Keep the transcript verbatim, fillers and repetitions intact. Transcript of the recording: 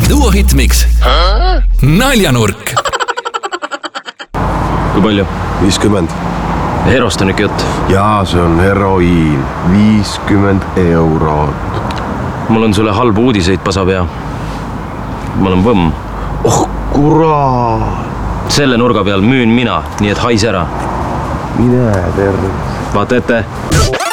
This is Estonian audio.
Duo Hitmix. Naljanurk. Kui palju? viiskümmend. Herost on ikka jutt. Jaa, see on heroiin. viiskümmend eurot. Mul on sulle halb uudiseid, pasapea. Ma olen võmm. Oh, kurat. Selle nurga peal müün mina, nii et haise ära. Mine terve. Vaata ette.